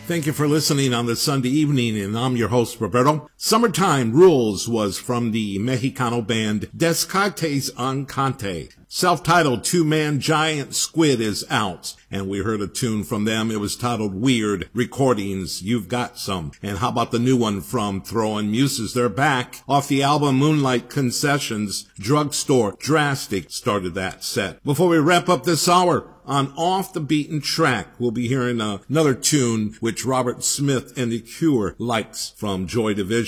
Thank you for listening on this Sunday evening, and I'm your host, Roberto. Summertime Rules was from the Mexicano band Descartes Encante. Self-titled Two-Man Giant Squid is out, and we heard a tune from them. It was titled Weird Recordings, You've Got Some. And how about the new one from Throwing Muses? They're back off the album Moonlight Concessions. Drugstore Drastic started that set. Before we wrap up this hour, on Off the Beaten Track, we'll be hearing another tune which Robert Smith and The Cure likes from Joy Division.